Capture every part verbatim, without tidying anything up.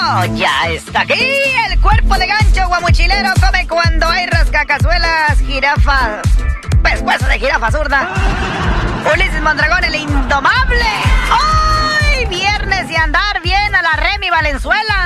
ya está aquí. El cuerpo de gancho guamuchilero come cuando hay rascacazuelas, jirafas, pescuezos de jirafa zurda. Ulises Mondragón, el indomable. ¡Hoy viernes y andar bien a la Remy Valenzuela!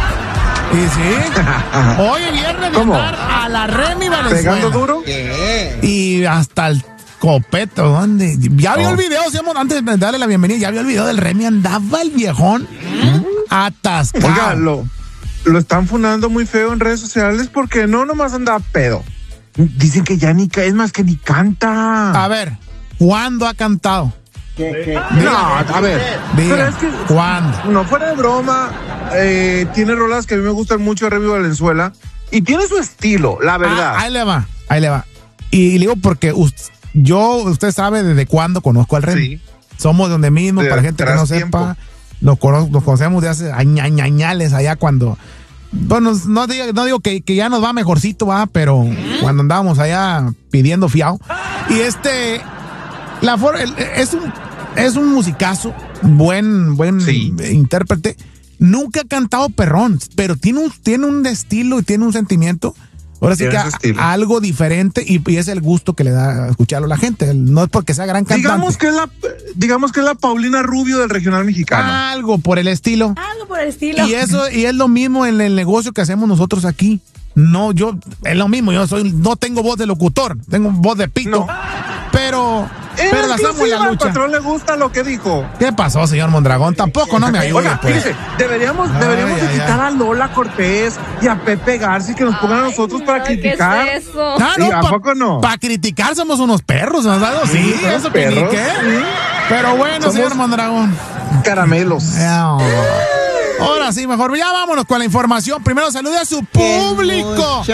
¿Y sí? Hoy viernes de andar a la Remy Valenzuela. ¿Pegando duro? Yeah. Y hasta el copeto, ¿dónde? Ya vio oh. el video, ¿sí? Antes de darle la bienvenida, ya vio el video del Remy, andaba el viejón ¿Mm? atascado. Oiga, lo, lo están funando muy feo en redes sociales porque no nomás andaba pedo. Dicen que ya ni, es más que ni canta. A ver, ¿cuándo ha cantado? ¿Qué, qué? No, a ver. Diga, pero es que, ¿cuándo? No, fuera de broma, eh, tiene rolas que a mí me gustan mucho de Remy Valenzuela y tiene su estilo, la verdad. Ah, ahí le va, ahí le va. Y, y digo porque usted, yo, usted sabe desde cuándo conozco al Remy. Sí. Somos donde mismo, de para gente que no tiempo. sepa, nos, cono, nos conocemos de hace añañales allá cuando... Bueno, no digo, no digo que, que ya nos va mejorcito, va, pero cuando andábamos allá pidiendo fiao. Y este... La for, el, es un es un musicazo, buen buen sí. intérprete. Nunca ha cantado perrón, pero tiene un tiene un estilo y tiene un sentimiento. Ahora sí que a, algo diferente y, y es el gusto que le da a escucharlo a la gente. No es porque sea gran cantante. Digamos que es la digamos que es la Paulina Rubio del regional mexicano. Algo por el estilo. Algo por el estilo. Y eso y es lo mismo en el negocio que hacemos nosotros aquí. No, yo es lo mismo. Yo soy no tengo voz de locutor, tengo voz de pito. No. Pero En Pero la hacemos la lucha. Al patrón le gusta lo que dijo. ¿Qué pasó, señor Mondragón? Tampoco no me ayude. Oiga, pues. Fíjese, deberíamos, ay, deberíamos ay, invitar ay. a Lola Cortés y a Pepe Garza que nos pongan ay, a nosotros no, para criticar. ¿Qué es eso? Ah, no, ¿Y a pa, poco no? Para criticar somos unos perros, ¿no? Sí, sí eso que ni qué. Sí. Pero bueno, somos señor Mondragón. Caramelos. No. Ahora sí, mejor ya vámonos con la información. Primero salude a su público.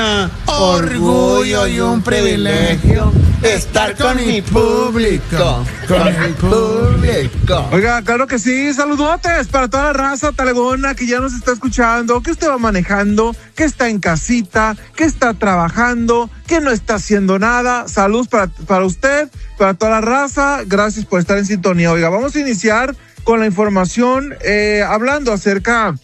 Orgullo y un privilegio estar con mi público. Con mi público. Oiga, claro que sí. Saludotes para toda la raza talegona que ya nos está escuchando, que usted va manejando, que está en casita, que está trabajando, que no está haciendo nada. Saludos para, para usted, para toda la raza. Gracias por estar en sintonía. Oiga, vamos a iniciar con la información, eh, hablando acerca